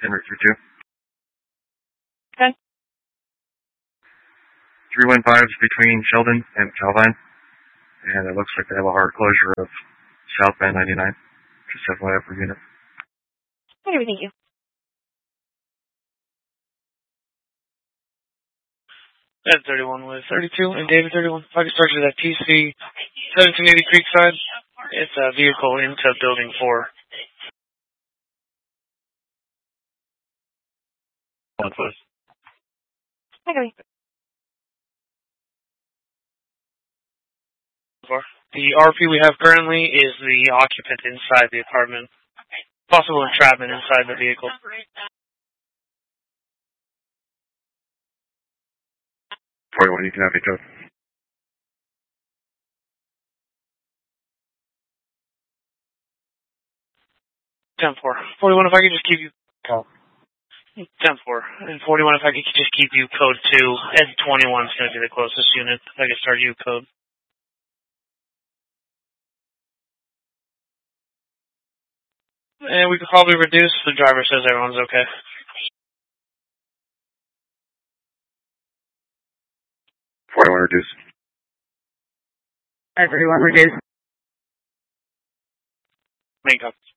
en route 32. Okay. 315 is between Sheldon and Calvine, and it looks like they have a hard closure of southbound 99. Just FYI per unit. Okay, thank you. Ed 31 with 32 and David 31. If I could start you at TC 1780 Creekside. It's a vehicle into building 4. One foot. Okay. The RP we have currently is the occupant inside the apartment. Possible entrapment inside the vehicle. 41, you can have me code. 10-4. 41, if I could just keep you... 10-4. And 41, if I could just keep you code 2. Ed 21 is going to be the closest unit. If I could start you code. And we could probably reduce. The driver says everyone's okay. 41, reduce. Everyone reduce. Main copy.